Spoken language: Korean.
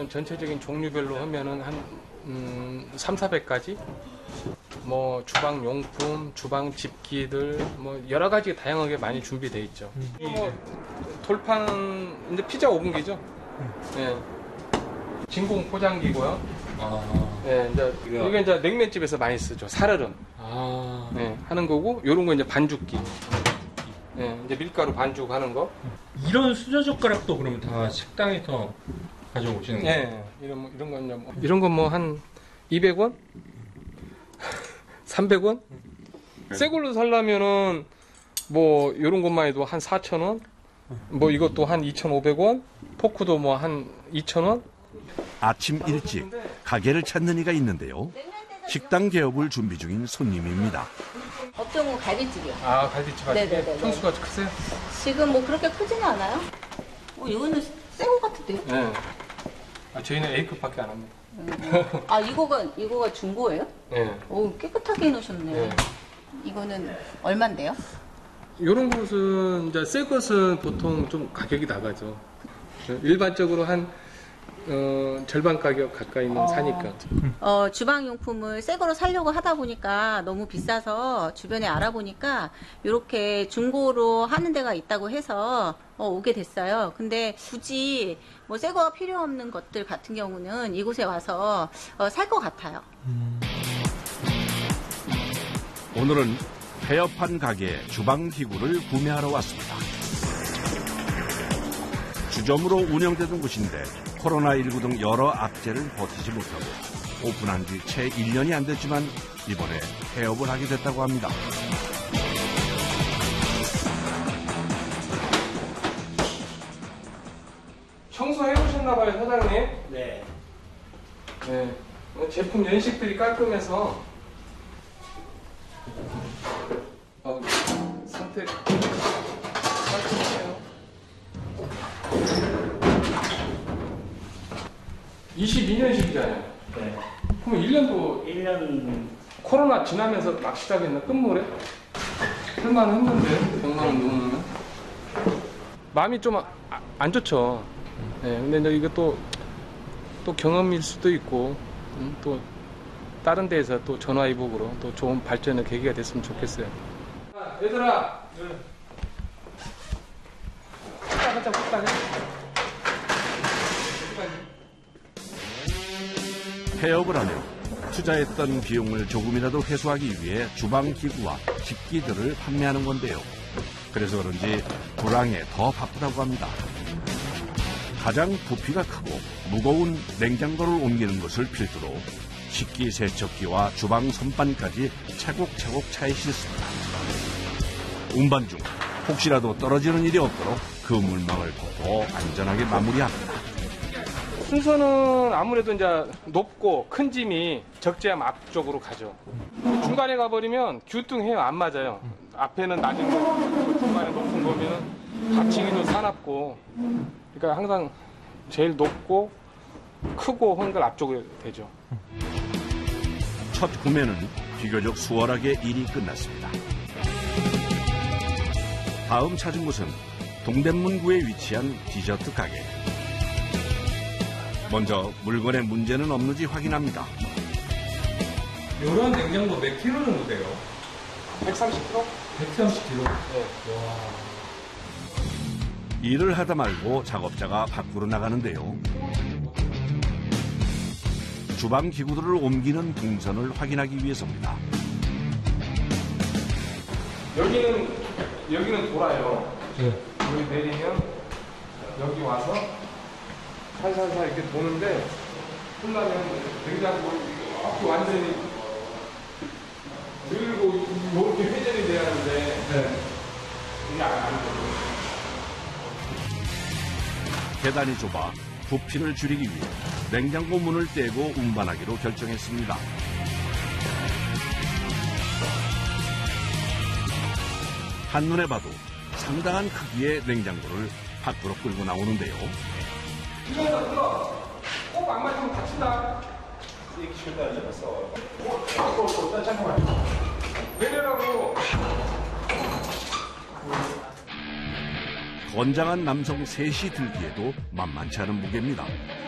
그러면 전체적인 종류별로 하면은 한 300~400가지 뭐 주방 용품, 주방 집기들 뭐 여러 가지 다양하게 많이 준비되어 있죠. 뭐 돌판 이제 피자 오븐기죠. 예. 진공 포장기고요. 예, 이게 이제 냉면집에서 많이 쓰죠. 살얼음. 예, 하는 거고, 요런 거 이제 반죽기. 예, 이제 밀가루 반죽하는 거. 이런 수저젓가락도 그러면 다 식당에서 가져오시는 거예요? 예, 이런 건 뭐, 이런 건 뭐 한 200원? 300원? 새 걸로 살려면은 뭐 요런 것만 해도 한 4,000원? 뭐 이것도 한 2,500원? 포크도 뭐 한 2,000원? 아침 일찍 가게를 찾는 이가 있는데요. 식당 개업을 준비 중인 손님입니다. 업종은 갈비집이요. 아, 갈비집 하시게? 네네네. 평수가 크세요? 지금 뭐 그렇게 크지는 않아요. 이거는 새 거 같은데요? 네. 아, 저희는 A급밖에 안 합니다. 아, 이거가 중고예요? 네. 오, 깨끗하게 해놓으셨네. 네. 이거는 얼만데요? 요런 것은, 이제 새 것은 보통 좀 가격이 나가죠. 일반적으로 한, 절반 가격 가까이는 사니까. 주방용품을 새 거로 사려고 하다 보니까 너무 비싸서 주변에 알아보니까 이렇게 중고로 하는 데가 있다고 해서 오게 됐어요. 근데 굳이 뭐 새 거가 필요 없는 것들 같은 경우는 이곳에 와서 살 것 같아요. 오늘은 폐업한 가게 주방 기구를 구매하러 왔습니다. 주점으로 운영되던 곳인데 코로나19 등 여러 악재를 버티지 못하고 오픈한 지 채 1년이 안 됐지만 이번에 폐업을 하게 됐다고 합니다. 청소해 보셨나봐요, 사장님? 네. 네. 제품 연식들이 깔끔해서 상태 깔끔해요. 22년식이잖아요. 네. 그럼 1년도 1년 코로나 지나면서 막 시작했나? 끝물에? 할만했는데 100만 원 넘으면 마음이 좀 안 좋죠. 네, 근데 이제 이게 또 경험일 수도 있고 또 다른 데에서 또 전화위복으로 또 좋은 발전의 계기가 됐으면 좋겠어요. 얘들아, 후딱 폐업을 하며 투자했던 비용을 조금이라도 회수하기 위해 주방 기구와 집기들을 판매하는 건데요. 그래서 그런지 불황에 더 바쁘다고 합니다. 가장 부피가 크고 무거운 냉장고를 옮기는 것을 필두로 식기세척기와 주방 선반까지 차곡차곡 차에 싣습니다. 운반 중 혹시라도 떨어지는 일이 없도록 그 물망을 덮고 안전하게 마무리합니다. 순서는 아무래도 이제 높고 큰 짐이 적재함 앞쪽으로 가죠. 중간에 가버리면 균등해요. 안 맞아요. 앞에는 낮은 거, 중간에 높은 거면은 받치기도 사납고. 그러니까 항상 제일 높고 크고 한 걸 앞쪽에 되죠. 첫 구매는 비교적 수월하게 일이 끝났습니다. 다음 찾은 곳은 동대문구에 위치한 디저트 가게. 먼저 물건에 문제는 없는지 확인합니다. 이런 냉장고 몇 킬로 정도 돼요? 130kg? 130kg? 네. 일을 하다 말고 작업자가 밖으로 나가는데요. 주방 기구들을 옮기는 동선을 확인하기 위해서입니다. 여기는 돌아요. 네. 여기 내리면 여기 와서 살살살 이렇게 도는데 끝나면 냉장고 이렇게 완전히 들고 이렇게 회전이 돼야 하는데 이게 안 돼요. 계단이 좁아 부피를 줄이기 위해 냉장고 문을 떼고 운반하기로 결정했습니다. 한눈에 봐도 상당한 크기의 냉장고를 밖으로 끌고 나오는데요. 이거 꼭 안 맞으면 다친다. 이렇게 절대 안 잡았어. 잠깐만. 내려라고. 건장한 남성 셋이 들기에도 만만치 않은 무게입니다.